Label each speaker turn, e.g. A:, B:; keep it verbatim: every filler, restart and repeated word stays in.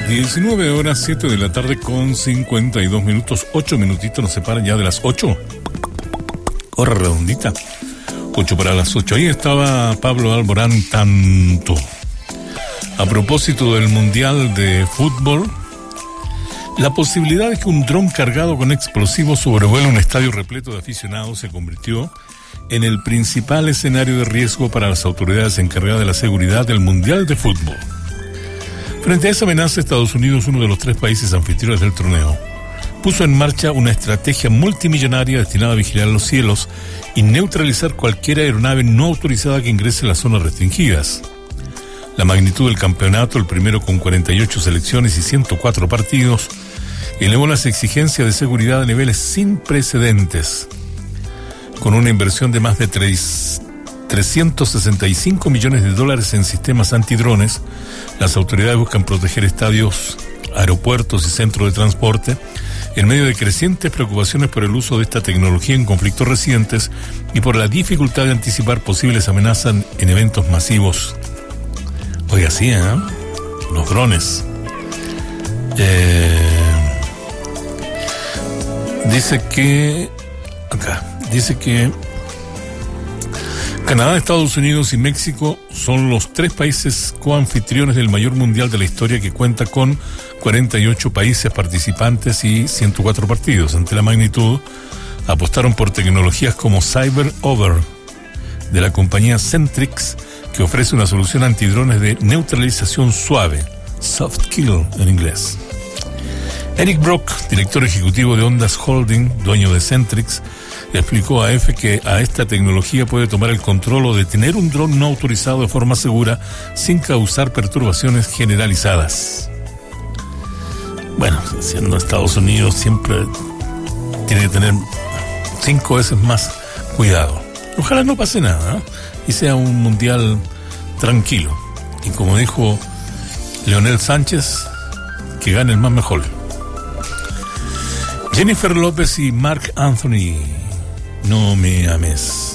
A: diecinueve horas, siete de la tarde con cincuenta y dos minutos, ocho minutitos nos separan ya de las ocho. Hora redondita. ocho para las ocho. Ahí estaba Pablo Alborán tanto. A propósito del Mundial de Fútbol, la posibilidad de que un dron cargado con explosivos sobrevuele un estadio repleto de aficionados se convirtió en el principal escenario de riesgo para las autoridades encargadas de la seguridad del Mundial de Fútbol. Frente a esa amenaza, Estados Unidos, uno de los tres países anfitriones del torneo, puso en marcha una estrategia multimillonaria destinada a vigilar los cielos y neutralizar cualquier aeronave no autorizada que ingrese en las zonas restringidas. La magnitud del campeonato, el primero con cuarenta y ocho selecciones y ciento cuatro partidos, elevó las exigencias de seguridad a niveles sin precedentes. Con una inversión de más de trescientos sesenta y cinco millones de dólares en sistemas antidrones, las autoridades buscan proteger estadios, aeropuertos y centros de transporte en medio de crecientes preocupaciones por el uso de esta tecnología en conflictos recientes y por la dificultad de anticipar posibles amenazas en eventos masivos. Oiga, sí, ¿eh? Los drones. Eh, dice que... Acá. Dice que Canadá, Estados Unidos y México son los tres países coanfitriones del mayor mundial de la historia, que cuenta con cuarenta y ocho países participantes y ciento cuatro partidos. Ante la magnitud, apostaron por tecnologías como Cyber Over de la compañía Centrix, que ofrece una solución antidrones de neutralización suave, soft kill en inglés. Eric Brock, director ejecutivo de Ondas Holding, dueño de Centrix, explicó a EFE que a esta tecnología puede tomar el control o detener un dron no autorizado de forma segura sin causar perturbaciones generalizadas. Bueno, siendo Estados Unidos, siempre tiene que tener cinco veces más cuidado. Ojalá no pase nada, ¿eh? Y sea un mundial tranquilo. Y como dijo Leonel Sánchez, que gane el más mejor. Jennifer López y Marc Anthony, no me ames.